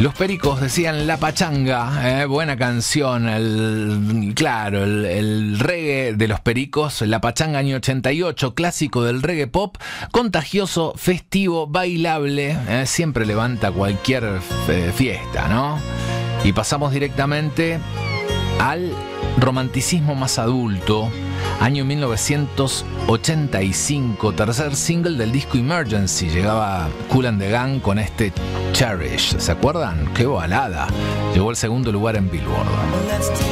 Los Pericos decían La Pachanga, buena canción, el reggae de Los Pericos, La Pachanga año 88, clásico del reggae pop, contagioso, festivo, bailable, siempre levanta cualquier fiesta, ¿no? Y pasamos directamente al romanticismo más adulto, año 1985, tercer single del disco Emergency. Llegaba Kool and the Gang con este Cherish, ¿se acuerdan? ¡Qué balada! Llegó al segundo lugar en Billboard.